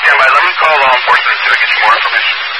stand by. Let me call law enforcement so I get you more information.